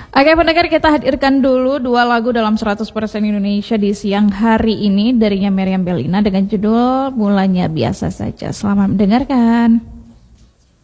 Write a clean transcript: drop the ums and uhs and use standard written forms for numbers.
Oke pendengar, kita hadirkan dulu dua lagu dalam 100% Indonesia di siang hari ini darinya Meriam Bellina dengan judul Mulanya Biasa Saja. Selamat mendengarkan.